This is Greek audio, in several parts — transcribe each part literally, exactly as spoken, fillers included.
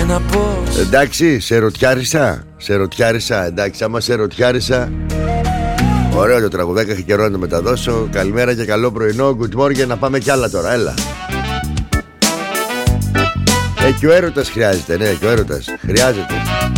έκανα πώς. Εντάξει, σε ρωτιάρισα. Σε ρωτιάρισα, εντάξει, άμα σε ρωτιάρισα. Ωραίο το τραγουδάκι, έχει καιρό να το μεταδώσω. Καλημέρα και καλό πρωινό. Good morning, να πάμε κι άλλα τώρα, έλα. Ε, και ο έρωτας χρειάζεται, ναι, και ο έρωτας χρειάζεται.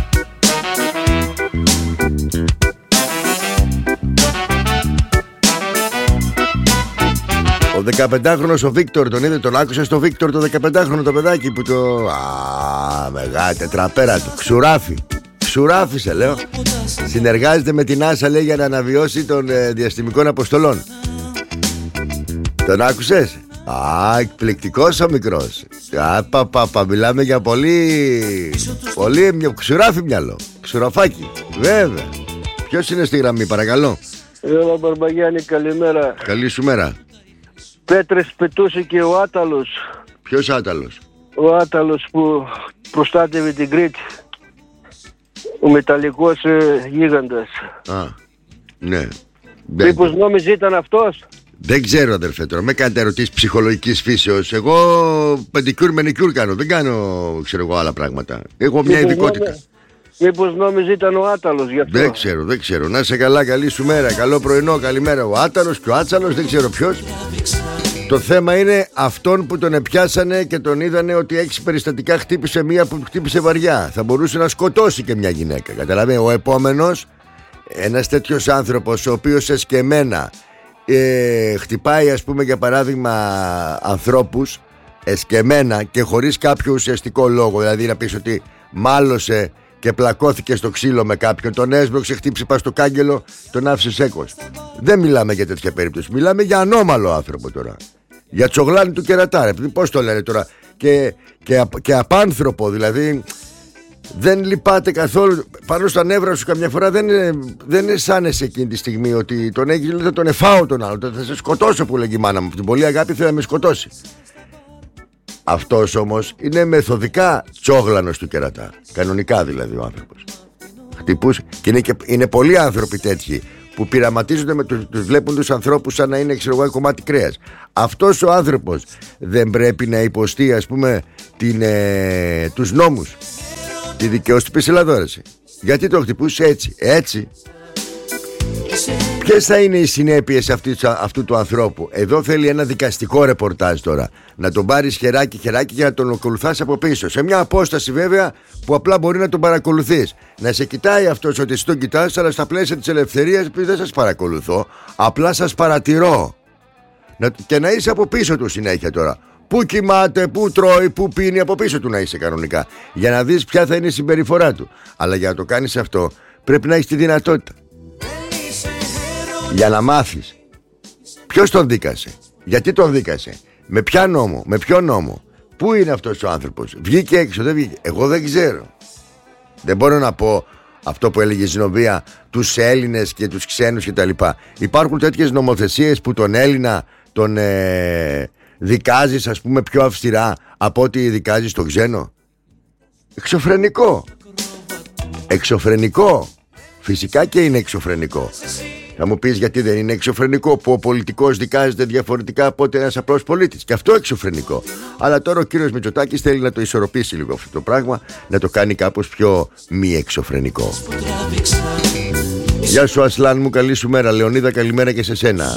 Ο δεκαπεντάχρονος ο Βίκτορ, τον είδε, τον άκουσα στο Βίκτορ το δεκαπεντάχρονο το παιδάκι που το... Α, μεγάλη τετραπέρα του, ξουράφι. Ξουράφι σε λέω. Συνεργάζεται με την Άσα, λέει, για να αναβιώσει των ε, διαστημικών αποστολών. Τον άκουσες? Α, εκπληκτικός ο μικρός. Α, πα, πα, πα, μιλάμε για πολύ... Πολύ μια, ξουράφι μυαλό. Ξουραφάκι, βέβαια. Ποιος είναι στη γραμμή, παρακαλώ? Έλα Μπαρμπαγιάννη, καλημέρα. Καλή σου μέρα. Πέτρες πετούσε και ο Άταλος. Ποιος Άταλος? Ο Άταλος που προστάτευε την Κρήτη. Ο μεταλλικός ε, γίγαντας. Α, ναι. Μήπως νόμιζε ήταν αυτός? Δεν ξέρω, αδερφέ, τώρα με κάνετε ερωτήσεις ψυχολογικής φύσεως. Εγώ πεντικιούρ μενικιούρ κάνω. Δεν κάνω, ξέρω εγώ, άλλα πράγματα. Έχω μια ειδικότητα. Νόμι... Μήπως νόμιζε ήταν ο Άταλος γι' αυτό? Δεν ξέρω, δεν ξέρω. Να είσαι καλά, καλή σου μέρα. Καλό πρωινό, καλημέρα. Ο Άταλος και ο Άτσαλος, δεν ξέρω ποιος. Το θέμα είναι αυτόν που τον επιάσανε και τον είδανε ότι έξι περιστατικά χτύπησε μία που χτύπησε βαριά. Θα μπορούσε να σκοτώσει και μια γυναίκα. Καταλαβαίνετε, ο επόμενος, ένας τέτοιος άνθρωπος, ο οποίος εσκεμμένα ε, χτυπάει, ας πούμε, για παράδειγμα, ανθρώπους εσκεμμένα και χωρίς κάποιο ουσιαστικό λόγο. Δηλαδή να πεις ότι μάλωσε και πλακώθηκε στο ξύλο με κάποιον, τον έσπρωξε, χτύψε πας στο κάγκελο, τον άφησε σέκος. Δεν μιλάμε για τέτοια περίπτωση. Μιλάμε για ανώμαλο άνθρωπο τώρα. Για τσογλάνι του κερατά, πώς το λένε τώρα. Και, και, και απάνθρωπο, δηλαδή. Δεν λυπάται καθόλου. Πάνω στα νεύρα σου καμιά φορά δεν, δεν αισθάνεσαι εκείνη τη στιγμή ότι τον έγινε, θα τον εφάω τον άλλο. Θα σε σκοτώσω, που λέγει η μάνα μου. Από την πολύ αγάπη θέλει να με σκοτώσει. Αυτός όμως είναι μεθοδικά τσόγλανος του κερατά. Κανονικά δηλαδή ο άνθρωπος. Χτυπούσε. Και είναι, και είναι πολλοί άνθρωποι τέτοιοι που πειραματίζονται με τους, τους βλέπουν τους ανθρώπους σαν να είναι, ξέρω εγώ, κομμάτι κρέας. Αυτός ο άνθρωπος δεν πρέπει να υποστεί, ας πούμε, την, ε, τους νόμους, τη δικαίωση του πισελαδόρεση? Γιατί το χτυπούσε έτσι, έτσι? Ποιες θα είναι οι συνέπειες αυτού, αυτού του ανθρώπου? Εδώ θέλει ένα δικαστικό ρεπορτάζ τώρα. Να τον πάρεις χεράκι χεράκι και να τον ακολουθάς από πίσω. Σε μια απόσταση βέβαια που απλά μπορεί να τον παρακολουθείς. Να σε κοιτάει αυτός ότι εσύ τον κοιτάς, αλλά στα πλαίσια της ελευθερίας, επειδή δεν σας παρακολουθώ, απλά σας παρατηρώ. Να, και να είσαι από πίσω του συνέχεια τώρα. Πού κοιμάται, πού τρώει, πού πίνει, από πίσω του να είσαι κανονικά. Για να δεις ποια θα είναι η συμπεριφορά του. Αλλά για να το κάνεις αυτό πρέπει να έχεις τη δυνατότητα. Για να μάθεις ποιος τον δίκασε, γιατί τον δίκασε, με ποια νόμο, με ποιο νόμο, πού είναι αυτός ο άνθρωπος, βγήκε έξω, δεν βγήκε. Εγώ δεν ξέρω. Δεν μπορώ να πω αυτό που έλεγε η Ζηνοβία, τους Έλληνες και τους ξένους κτλ. Υπάρχουν τέτοιες νομοθεσίες που τον Έλληνα τον ε, δικάζεις, ας πούμε, πιο αυστηρά από ότι δικάζεις τον ξένο? Εξωφρενικό. Εξωφρενικό. Φυσικά και είναι εξωφρενικό. Θα μου πεις γιατί δεν είναι εξωφρενικό που ο πολιτικός δικάζεται διαφορετικά από ότι ένας απλός πολίτης? Και αυτό εξωφρενικό. Αλλά τώρα ο κύριος Μητσοτάκης θέλει να το ισορροπήσει λίγο αυτό το πράγμα, να το κάνει κάπως πιο μη εξωφρενικό. Γεια σου Ασλάν μου, καλή σου μέρα. Λεωνίδα, καλημέρα και σε σένα.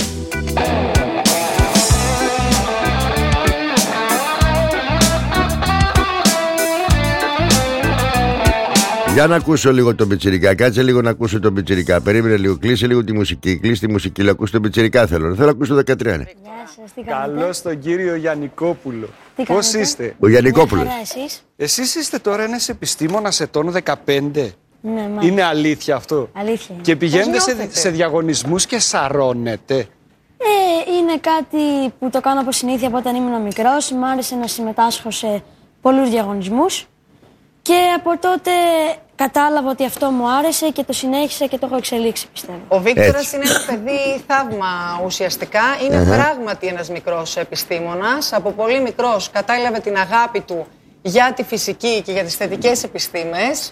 Για να ακούσω λίγο τον πιτσιρικά. Κάτσε λίγο να ακούσω τον πιτσιρικά. Περίμενε λίγο. Κλείσε λίγο τη μουσική. Κλείσε τη μουσική. Να ακούσω τον πιτσιρικά. Θέλω. Θέλω να ακούσω το δεκατρία. Ναι. Καλώς τον κύριο Γιαννικόπουλο. Πώς είστε? Ο Γιαννικόπουλος. Εσείς. Εσείς είστε τώρα ένας επιστήμονας ετών δεκαπέντε. Ναι, μάλιστα. Είναι αλήθεια αυτό? Αλήθεια. Και πηγαίνετε σε, σε διαγωνισμούς και σαρώνετε? Ε, είναι κάτι που το κάνω από συνήθεια από όταν ήμουν μικρός. Μ' άρεσε να συμμετάσχω σε πολλούς διαγωνισμούς. Και από τότε κατάλαβα ότι αυτό μου άρεσε και το συνέχισα και το έχω εξελίξει, πιστεύω. Ο Βίκτορας είναι ένα παιδί θαύμα ουσιαστικά. Είναι uh-huh. πράγματι ένας μικρός επιστήμονας. Από πολύ μικρός κατάλαβε την αγάπη του για τη φυσική και για τις θετικές επιστήμες.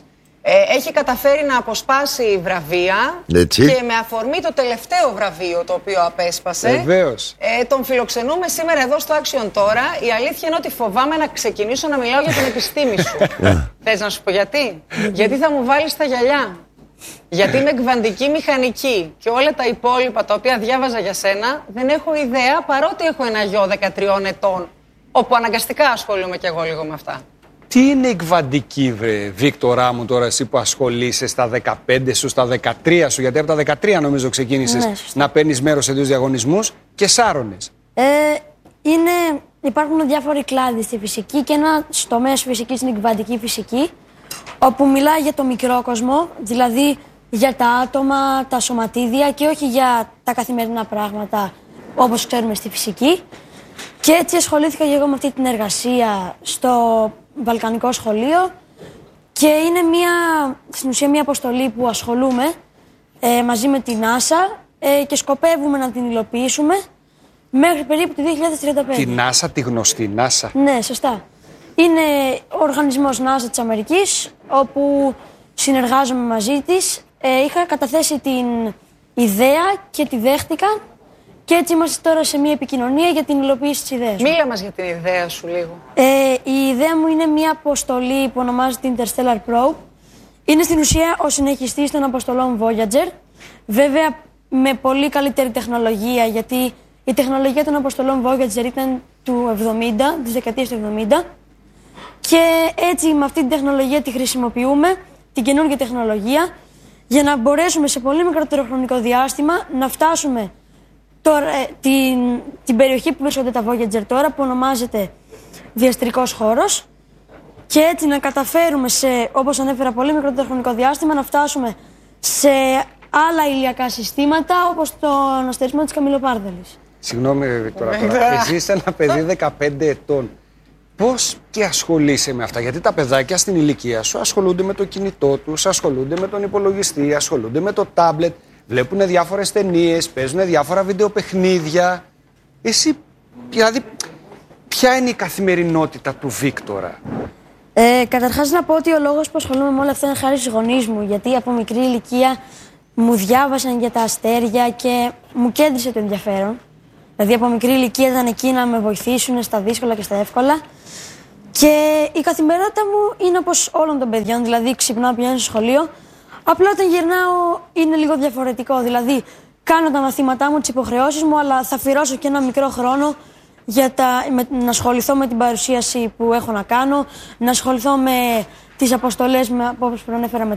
Ε, έχει καταφέρει να αποσπάσει βραβεία. Έτσι. Και με αφορμή το τελευταίο βραβείο το οποίο απέσπασε. Βεβαίως. Ε, τον φιλοξενούμε σήμερα εδώ στο Action τώρα. Η αλήθεια είναι ότι φοβάμαι να ξεκινήσω να μιλάω για την επιστήμη σου. Θες να σου πω γιατί? Γιατί θα μου βάλεις τα γυαλιά. Γιατί είμαι κβαντική μηχανική και όλα τα υπόλοιπα τα οποία διάβαζα για σένα δεν έχω ιδέα, παρότι έχω ένα γιο δεκατριών ετών, όπου αναγκαστικά ασχολούμαι κι εγώ λίγο με αυτά. Τι είναι η κβαντική, βρε, Βίκτορά μου, τώρα εσύ που ασχολείσαι στα δεκαπέντε σου, στα δεκατρία σου, γιατί από τα δεκατρία νομίζω ξεκίνησες, ναι, να παίρνεις μέρος σε δύο διαγωνισμούς και σάρωνες. Ε, είναι, υπάρχουν διάφοροι κλάδοι στη φυσική και ένα τομέα φυσικής είναι η κβαντική φυσική, όπου μιλάει για το μικρό κόσμο, δηλαδή για τα άτομα, τα σωματίδια και όχι για τα καθημερινά πράγματα όπως ξέρουμε στη φυσική. Και έτσι ασχολήθηκα και εγώ με αυτή την εργασία στο Βαλκανικό Σχολείο και είναι μια, στην ουσία μια αποστολή που ασχολούμαι ε, μαζί με την NASA ε, και σκοπεύουμε να την υλοποιήσουμε μέχρι περίπου το δύο χιλιάδες τριάντα πέντε. Την NASA, τη γνωστή NASA. Ναι, σωστά. Είναι ο οργανισμός NASA της Αμερικής, όπου συνεργάζομαι μαζί της. Ε, είχα καταθέσει την ιδέα και τη δέχτηκαν και έτσι είμαστε τώρα σε μια επικοινωνία για την υλοποίηση της ιδέας. Μίλα μας για την ιδέα σου λίγο. Ε, η ιδέα μου είναι μια αποστολή που ονομάζεται Interstellar Probe. Είναι στην ουσία ο συνεχιστής των αποστολών Voyager. Βέβαια με πολύ καλύτερη τεχνολογία, γιατί η τεχνολογία των αποστολών Voyager ήταν του εβδομήντα, της δεκαετίας του εβδομήντα. Και έτσι με αυτή την τεχνολογία τη χρησιμοποιούμε, την καινούργια τεχνολογία, για να μπορέσουμε σε πολύ μικρότερο χρονικό διάστημα να φτάσουμε τώρα, ε, την, την περιοχή που βρίσκονται τα Voyager τώρα, που ονομάζεται διαστρικός χώρος, και έτσι να καταφέρουμε σε, όπως ανέφερα, πολύ μικρότερο χρονικό διάστημα να φτάσουμε σε άλλα ηλιακά συστήματα, όπως τον αστερισμό της Καμιλοπάρδαλης. Συγγνώμη, Βίκτορα, τώρα. Εσύ είσαι ένα παιδί δεκαπέντε ετών. Πώς και ασχολείσαι με αυτά? Γιατί τα παιδάκια στην ηλικία σου ασχολούνται με το κινητό τους, ασχολούνται με τον υπολογιστή, ασχολούνται με το τάμπλετ, βλέπουν διάφορες ταινίες, παίζουν διάφορα βιντεοπαιχνίδια. Εσύ, δηλαδή, ποια είναι η καθημερινότητα του Βίκτορα? Ε, καταρχάς να πω ότι ο λόγος που ασχολούμαι με όλα αυτά είναι χάρη στους γονείς μου, γιατί από μικρή ηλικία μου διάβασαν για τα αστέρια και μου κέντρισε το ενδιαφέρον. Δηλαδή από μικρή ηλικία ήταν εκεί να με βοηθήσουν στα δύσκολα και στα εύκολα. Και η καθημερινότητα μου είναι όπως όλων των παιδιών, δηλαδή ξυπνάω, πηγαίνω στο σχολείο. Απλά όταν γυρνάω είναι λίγο διαφορετικό, δηλαδή κάνω τα μαθήματά μου, τις υποχρεώσεις μου, αλλά θα αφιερώσω και ένα μικρό χρόνο για τα, με, να ασχοληθώ με την παρουσίαση που έχω να κάνω, να ασχοληθώ με τις αποστολές, με, όπως προανέφερα, με